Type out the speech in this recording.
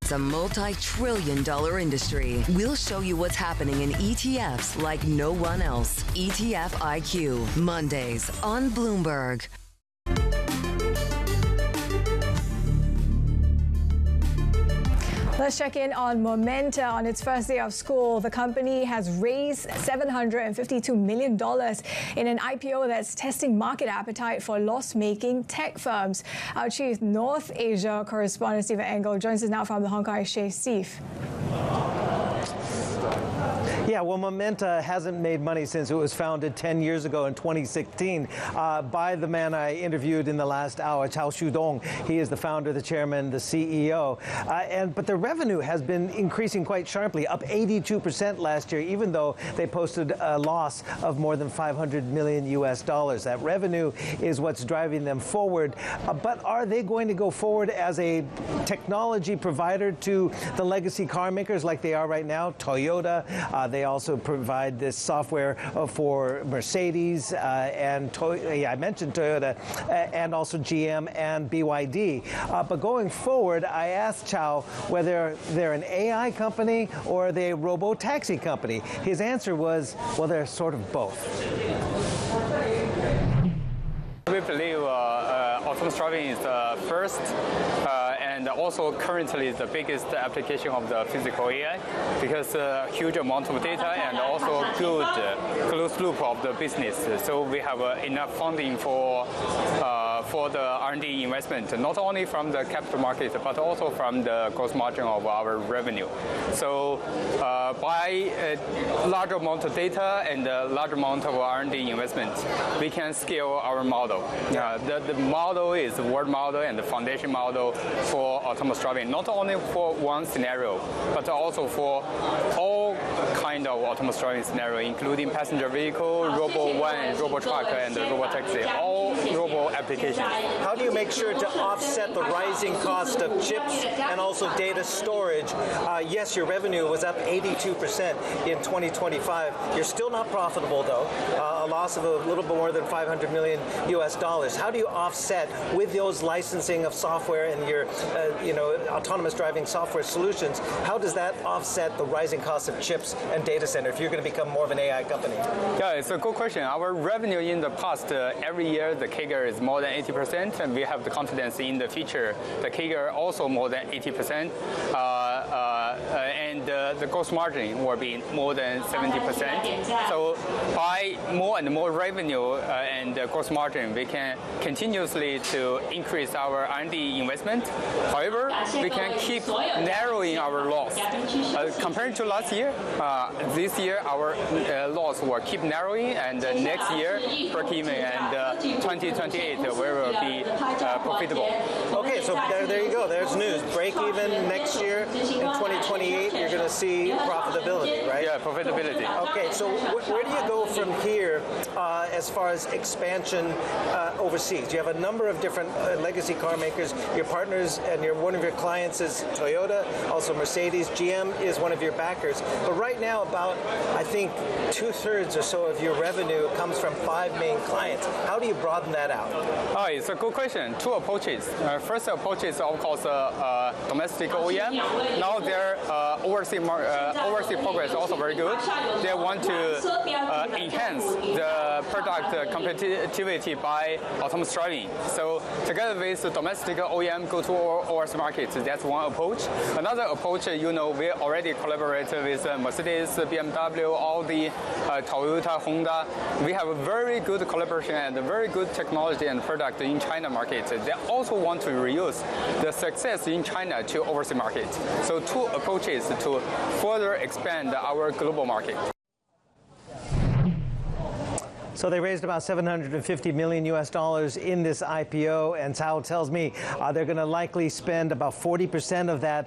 It's a multi-trillion-dollar industry. We'll show you what's happening in ETFs like no one else. ETF IQ, Mondays on Bloomberg. Let's check in on Momenta. On its first day of school, the company has raised $752 million in an IPO that's testing market appetite for loss-making tech firms. Our Chief North Asia correspondent, Stephen Engel, joins us now from the Hong Kong Exchange. Steve. Yeah, well, Momenta hasn't made money since it was founded 10 years ago in 2016 by the man I interviewed in the last hour, Cao Shudong. He is the founder, the chairman, the CEO. But the revenue has been increasing quite sharply, up 82% last year, even though they posted a loss of more than $500 million US. That revenue is what's driving them forward. But are they going to go forward as a technology provider to the legacy car makers like they are right now? Toyota. They also provide this software for Mercedes I mentioned Toyota, and also GM and BYD. But going forward, I asked Cao whether they're an AI company or they a robo-taxi company. His answer was, well, they're sort of both. We believe autonomous driving is the first and also currently the biggest application of the physical AI because a huge amount of data and also good closed loop of the business. So we have enough funding for the R&D investment, not only from the capital market, but also from the gross margin of our revenue. So by a large amount of data and a large amount of R&D investment, we can scale our model. The model is the world model and the foundation model for autonomous driving, not only for one scenario, but also for all kind of autonomous driving scenario, including passenger vehicle, robo-van, robo-truck, and robo-taxi, all robo applications. How do you make sure to offset the rising cost of chips and also data storage? Yes, your revenue was up 82% in 2025. You're still not profitable, though. A loss of a little bit more than $500 million US. How do you offset with those licensing of software and your autonomous driving software solutions? How does that offset the rising cost of chips and data center if you're going to become more of an AI company? Yeah, it's a good question. Our revenue in the past, every year the CAGR is more than 80%, and we have the confidence in the future. The CAGR also more than 80%, and the gross margin will be more than 70%. So by more and more revenue and gross margin, we can continuously to increase our R&D investment. However, we can keep narrowing our loss. Compared to last year, this year our loss will keep narrowing, and next year break even, and 2028 we will be profitable. Okay, so there you go. There's news. Break even next year. In 2028, you're going to see profitability, right? Yeah, profitability. Okay, so where do you go from here as far as expansion overseas? You have a number of different legacy car makers. Your partners and one of your clients is Toyota, also Mercedes. GM is one of your backers. But right now, about, I think, 2/3 or so of your revenue comes from 5 main clients. How do you broaden that out? Oh, it's a good question. Two approaches. First approach is, of course, domestic OEM. Now their overseas progress is also very good. They want to enhance the product competitivity by autonomous driving. So together with the domestic OEM go to overseas markets, that's one approach. Another approach, we already collaborated with Mercedes, BMW, Audi, Toyota, Honda. We have a very good collaboration and a very good technology and product in China market. They also want to reuse the success in China to overseas market. So two approaches to further expand our global market. So they raised about $750 million US in this IPO, and Cao tells me they're going to likely spend about 40% of that